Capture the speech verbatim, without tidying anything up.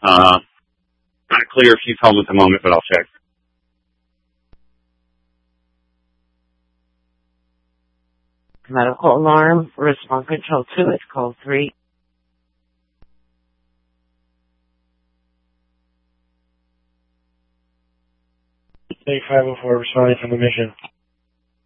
Uh, not clear if she's home at the moment, but I'll check. Medical alarm, response control two, it's call three. eight five oh four, responding from the mission.